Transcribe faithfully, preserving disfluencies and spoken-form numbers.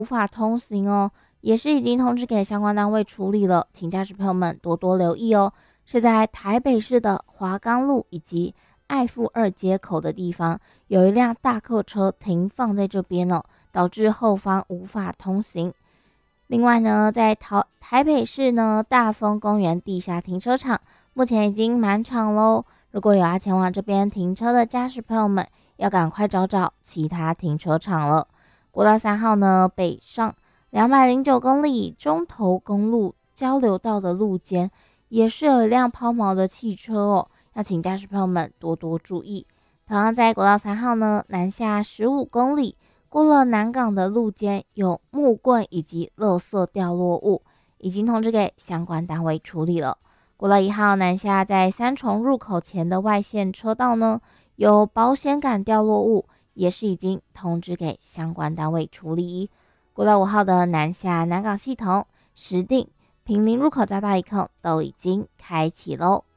无法通行哦，也是已经通知给相关单位处理了，请驾驶朋友们多多留意哦。是在台北市的华冈路以及爱富二街口的地方，有一辆大客车停放在这边哦，导致后方无法通行。另外呢，在台台北市呢大丰公园地下停车场，目前已经满场喽。如果有要前往这边停车的驾驶朋友们，要赶快找找其他停车场了。国道三号呢北上两百零九公里中投公路交流道的路肩，也是有一辆抛锚的汽车哦，要请驾驶朋友们多多注意。同样在国道三号呢南下十五公里，过了南港的路肩有木棍以及垃圾掉落物，已经通知给相关单位处理了。国道一号南下在三重入口前的外线车道呢，有保险杆掉落物，也是已经通知给相关单位处理。国道五号的南下南港系统、石碇、平林入口匝道一控都已经开启喽。